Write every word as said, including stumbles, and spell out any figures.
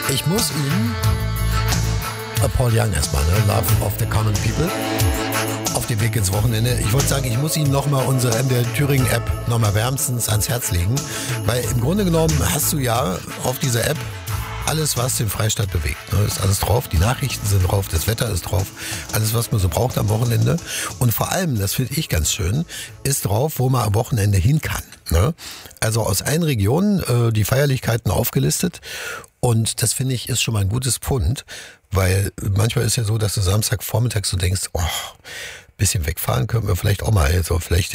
Ich muss ihn, äh, Paul Young erstmal, ne? Love of the Common People, auf dem Weg ins Wochenende. Ich wollte sagen, ich muss Ihnen nochmal unsere M D R Thüringen-App nochmal wärmstens ans Herz legen, weil im Grunde genommen hast du ja auf dieser App alles, was den Freistaat bewegt. Ne? Ist alles drauf, die Nachrichten sind drauf, das Wetter ist drauf, alles, was man so braucht am Wochenende. Und vor allem, das finde ich ganz schön, ist drauf, wo man am Wochenende hin kann. Ne? Also aus allen Regionen äh, die Feierlichkeiten aufgelistet. Und das finde ich ist schon mal ein gutes Pfund, weil manchmal ist ja so, dass du Samstagvormittags so denkst, oh, bisschen wegfahren könnten wir vielleicht auch mal, also vielleicht